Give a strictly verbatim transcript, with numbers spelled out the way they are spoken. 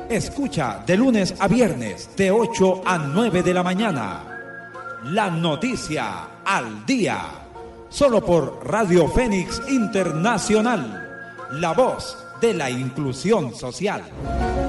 Escucha de lunes a viernes de ocho a nueve de la mañana. La noticia al día. Solo por Radio Fénix Internacional. La voz de la inclusión social.